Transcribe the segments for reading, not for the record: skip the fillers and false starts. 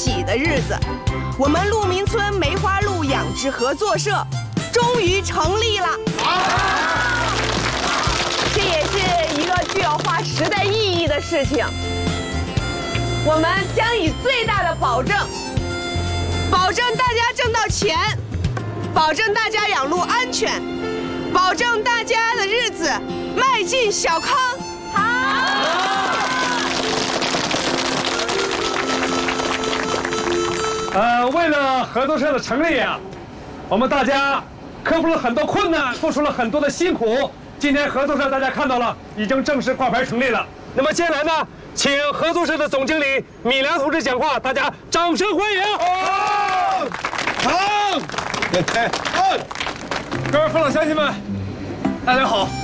喜的日子，我们鹿鸣村梅花鹿养殖合作社终于成立了。这也是一个具有划时代意义的事情。我们将以最大的保证大家挣到钱，保证大家养鹿安全，保证大家的日子迈进小康。 为了合作社的成立啊，我们大家克服了很多困难，付出了很多的辛苦。今天合作社大家看到了，已经正式挂牌成立了。那么接下来呢，请合作社的总经理米良同志讲话，大家掌声欢迎。好，各位父老乡亲们，大家好。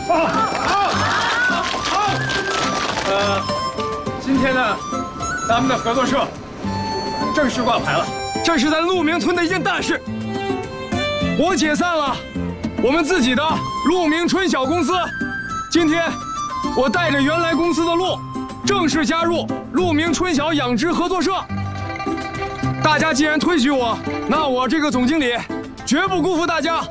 今天呢，咱们的合作社正式挂牌了，这是咱鹿鸣村的一件大事。我解散了我们自己的鹿鸣春晓公司，今天我带着原来公司的鹿，正式加入鹿鸣春晓养殖合作社。大家既然推举我，那我这个总经理绝不辜负大家。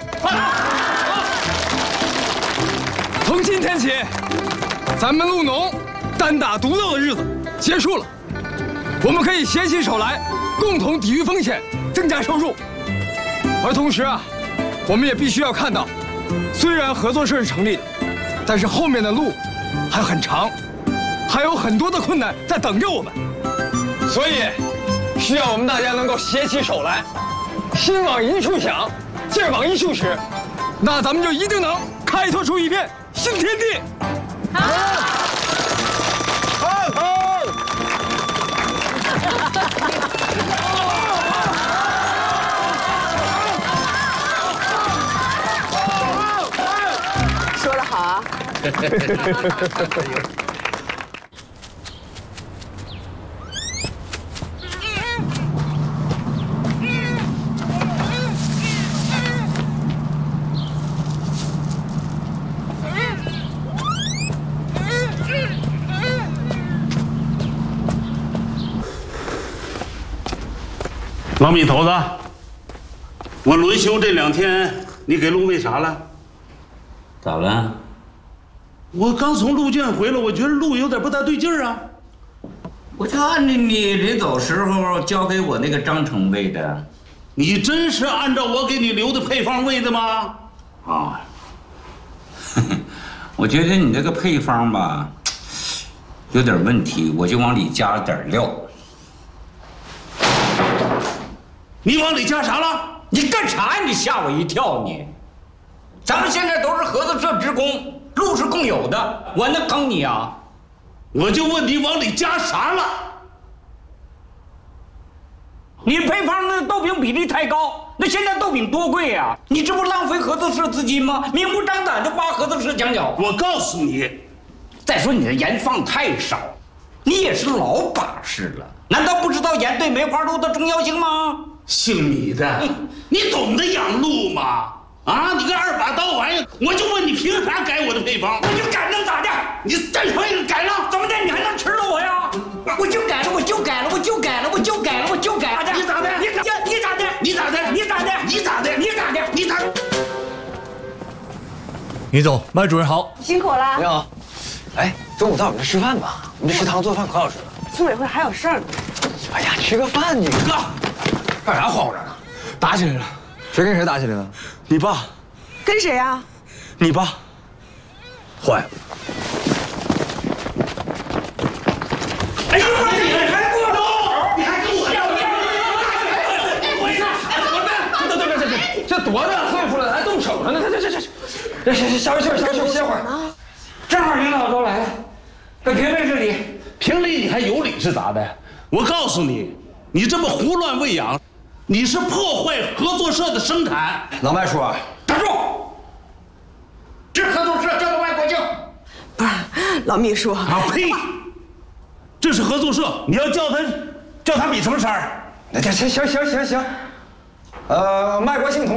从今天起，咱们鹿农单打独斗的日子结束了，我们可以携起手来，共同抵御风险，增加收入。而同时啊，我们也必须要看到，虽然合作社是成立的，但是后面的路还很长，还有很多的困难在等着我们，所以需要我们大家能够携起手来，心往一处想，劲儿往一处使，那咱们就一定能开拓出一片新天地。 说得好啊！ 老米头子，我轮休这2天，你给鹿喂啥了？ 咋了？ 我刚从鹿圈回来，我觉得鹿有点不大对劲儿啊。 我就按照你临走时候交给我那个章程喂的。 你真是按照我给你留的配方喂的吗？ 啊，我觉得你这个配方吧，有点问题，我就往里加了点料。 你往里加啥了？ 你干啥呀？你吓我一跳你！咱们现在都是合作社职工，路是共有的，我能坑你啊？ 我就问你往里加啥了？ 你配方那豆饼比例太高，那现在豆饼多贵呀！你这不浪费合作社资金吗？明目张胆的挖合作社墙角。 我告诉你， 再说你的盐放太少，你也是老把式了，难道不知道盐对梅花鹿的重要性吗？ 姓米的，你懂得养鹿吗？啊，你个2把刀玩意儿！我就问你，凭啥改我的配方？ 我就改能咋的？ 你再说一个改了， 怎么的？你还能吃了我呀？我就改了，我就改了，我就改了，我就改了，我就改了。 你咋的？ 你咋的？你咋的？ 你咋的？ 你咋的？ 你咋的？ 你咋的？ 你咋的？ 米总，麦主任好， 辛苦了。 你好。哎，中午到我们这吃饭吧，我们这食堂做饭可好吃了。 村委会还有事儿呢。 哎呀，吃个饭你哥，干啥慌着呢？打起来了。 谁跟谁打起来了？ 你爸。 跟谁啊？ 你爸。坏了。 哎呀，你还不走？你还跟我这多大岁数了还动手呢？这消消歇会儿。 正好领导都来了，给评评这里。 评理你还有理是咋的？我告诉你，你这么胡乱喂养，你是破坏合作社的生产。 老麦叔， 打住！这合作社叫做外国境。 不是，老秘书。 啊呸！这是合作社，你要叫他比什么色儿？ 行，麦国庆同